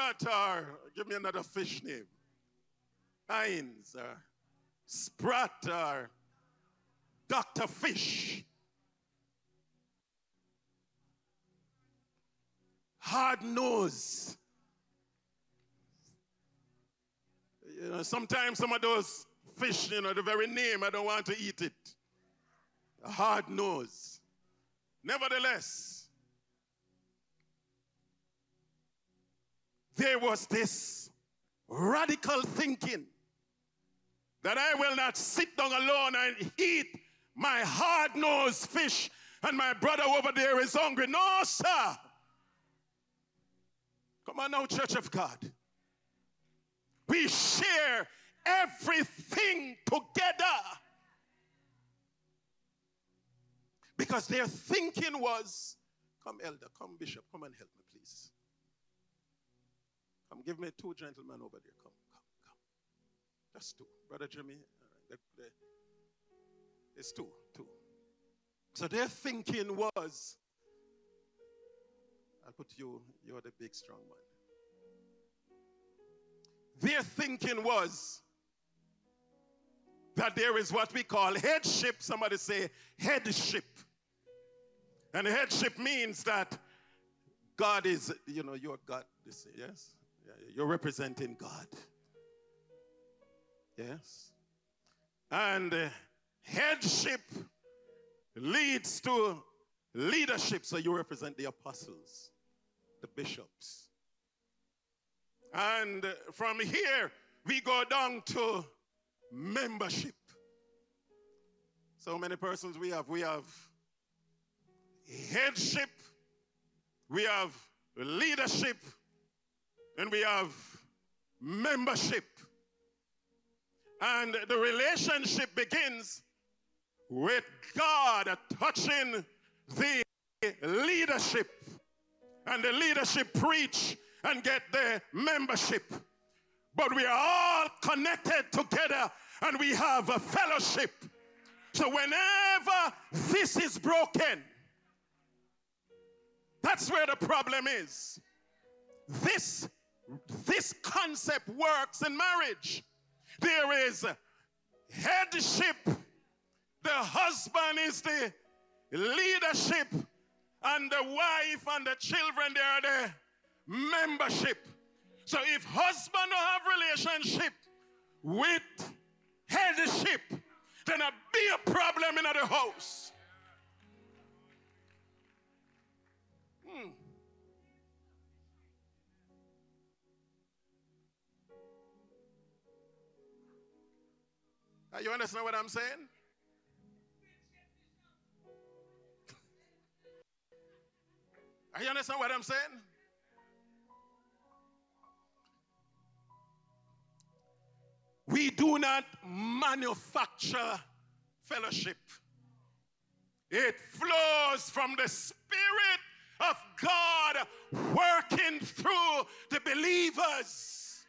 Sprat, or give me another fish name. Heinz, or Sprat, or Dr. Fish. Hard nose. You know, sometimes some of those fish, you know, the very name, I don't want to eat it. A hard nose. Nevertheless, there was this radical thinking that I will not sit down alone and eat my hard-nosed fish and my brother over there is hungry. No, sir. Come on now, Church of God. We share everything together. Because their thinking was, come elder, come bishop, come and help me please. Come give me 2 gentlemen over there. Come. Just 2. Brother Jimmy, it's 2. So their thinking was, I'll put you, you're the big strong one. Their thinking was that there is what we call headship. Somebody say headship. And headship means that God is, you know, you're God. Yes? You're representing God. Yes? And headship leads to leadership. So you represent the apostles, the bishops. And from here, we go down to membership. So many persons we have. We have headship, we have leadership, and we have membership. And the relationship begins with God touching the leadership. And the leadership preach and get the membership. But we are all connected together and we have a fellowship. So whenever this is broken, that's where the problem is. This concept works in marriage. There is headship. The husband is the leadership, and the wife and the children, they are the membership. So if husband don't have relationship with headship, then there'll be a problem in the house. You understand what I'm saying? You understand what I'm saying? We do not manufacture fellowship. It flows from the Spirit of God working through the believers.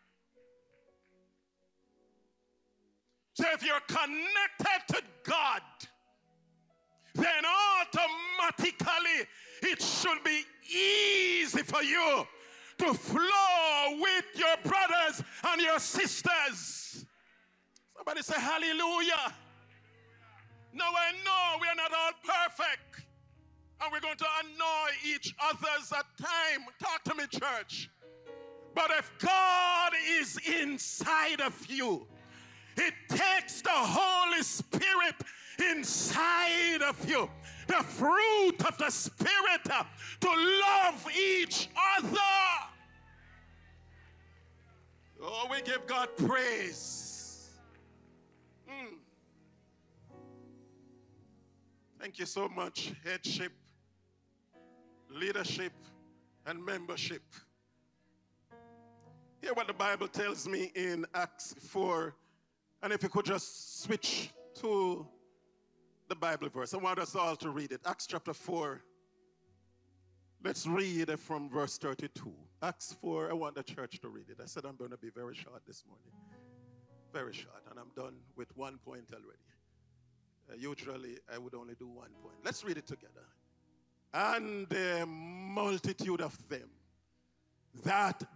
So if you're connected to God, then automatically it should be easy for you to flow with your brothers and your sisters. Somebody say hallelujah. Now I know we are not all perfect, and we're going to annoy each other's at time. Talk to me, church. But if God is inside of you, it takes the Holy Spirit inside of you, the fruit of the Spirit, to love each other. Oh, we give God praise. Thank you so much. Headship, leadership, and membership. Hear what the Bible tells me in Acts 4. And if you could just switch to the Bible verse. I want us all to read it. Acts chapter 4. Let's read it from verse 32. Acts 4, I want the church to read it. I said I'm going to be very short this morning. Very short. And I'm done with 1 point already. Usually, I would only do 1 point. Let's read it together. And the multitude of them that